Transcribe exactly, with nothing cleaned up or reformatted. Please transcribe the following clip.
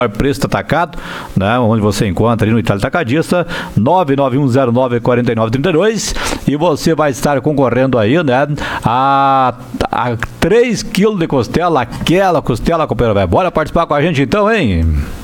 preço atacado, né, onde você encontra aí no Itália Atacadista, nove nove um zero nove quatro nove três dois, e você vai estar concorrendo aí, né, a, a três quilos de costela, aquela costela, companheiro. Bora participar com a gente então, hein?